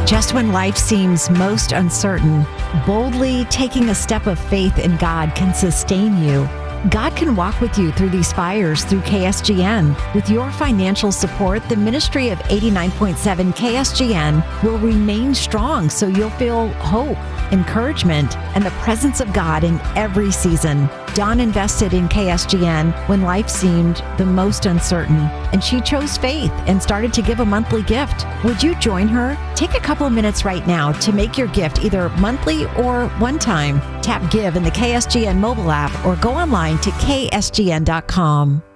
Just when life seems most uncertain, boldly taking a step of faith in God can sustain you. God can walk with you through these fires through KSGN. With your financial support, the ministry of 89.7 KSGN will remain strong so you'll feel hope, encouragement, and the presence of God in every season. Dawn invested in KSGN when life seemed the most uncertain, and she chose faith and started to give a monthly gift. Would you join her? Take a couple of minutes right now to make your gift either monthly or one time. Tap Give in the KSGN mobile app or go online to ksgn.com.